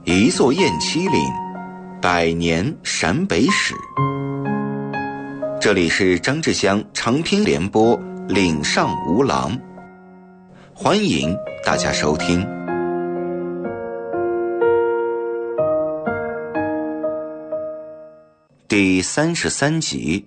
一座雁栖岭，百年陕北史。这里是张志香长篇联播《岭上无狼》，欢迎大家收听。第33集。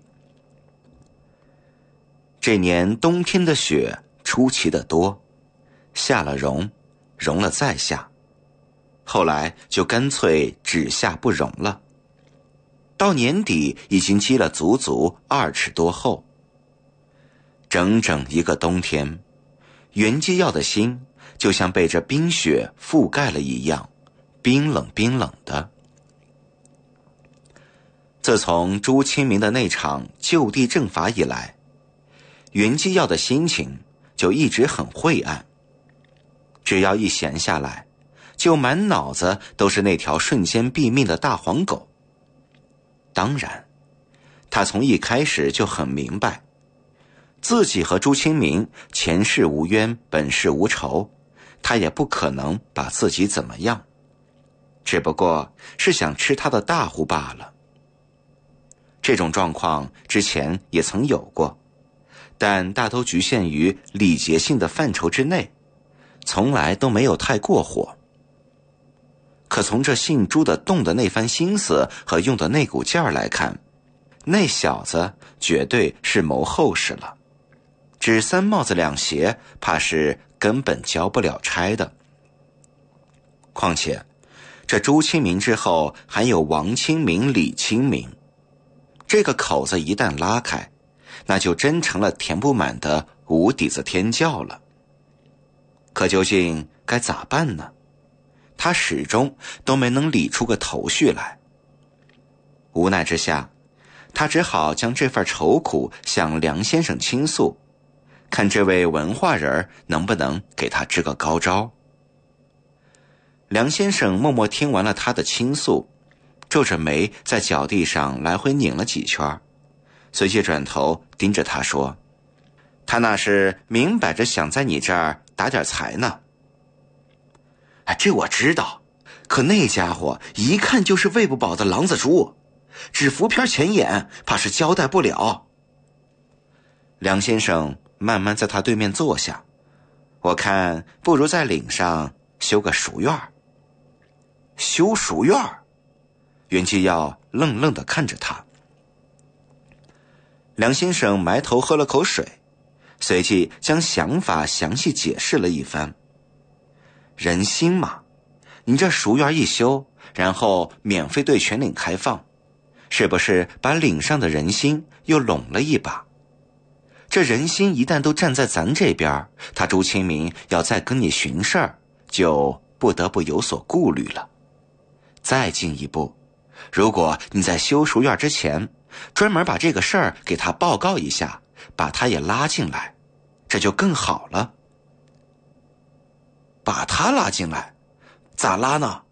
这年冬天的雪出奇的多，下了融，融了再下，后来就干脆只下不融了。到年底已经积了足足2尺多厚。整整一个冬天，袁基耀的心就像被这冰雪覆盖了一样，冰冷冰冷的。自从朱清明的那场就地正法以来，袁基耀的心情就一直很晦暗。只要一闲下来，就满脑子都是那条瞬间毙命的大黄狗。当然，他从一开始就很明白，自己和朱清明前世无冤，本世无仇，他也不可能把自己怎么样，只不过是想吃他的大户罢了。这种状况之前也曾有过，但大都局限于礼节性的范畴之内，从来都没有太过火。可从这姓朱的动的那番心思和用的那股劲儿来看，那小子绝对是谋后事了，只3帽子2鞋怕是根本交不了差的。况且这朱清明之后还有王清明、李清明，这个口子一旦拉开，那就真成了填不满的无底子天教了。可究竟该咋办呢？他始终都没能理出个头绪来。无奈之下，他只好将这份愁苦向梁先生倾诉，看这位文化人能不能给他支个高招。梁先生默默听完了他的倾诉，皱着眉在脚地上来回拧了几圈，随即转头盯着他说：“他那是明摆着想在你这儿打点财呢。”这我知道，可那家伙一看就是喂不饱的狼子猪，只浮片前眼，怕是交代不了。梁先生慢慢在他对面坐下，我看不如在岭上修个书院。修书院？袁基耀愣愣地看着他。梁先生埋头喝了口水，随即将想法详细解释了一番。人心嘛，你这书院一修，然后免费对全岭开放，是不是把岭上的人心又拢了一把？这人心一旦都站在咱这边，他朱清明要再跟你寻事儿，就不得不有所顾虑了。再进一步，如果你在修书院之前，专门把这个事儿给他报告一下，把他也拉进来，这就更好了。把他拉进来？咋拉呢？